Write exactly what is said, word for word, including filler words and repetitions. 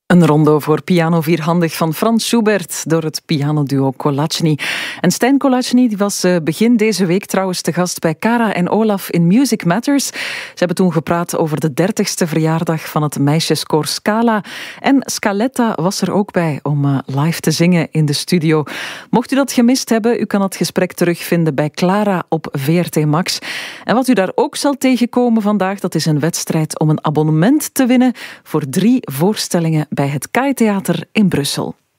Een rondo voor piano vierhandig van Franz Schubert door het pianoduo Kolacny. En Stijn Kolacny die was begin deze week trouwens te gast bij Cara en Olaf in Music Matters. Ze hebben toen gepraat over de dertigste verjaardag van het meisjeskoor Scala. En Scaletta was er ook bij om live te zingen in de studio. Mocht u dat gemist hebben, u kan het gesprek terugvinden bij Clara op V R T Max. En wat u daar ook zal tegenkomen vandaag, dat is een wedstrijd om een abonnement te winnen voor drie voorstellingen bij het K A I Theater in Brussel.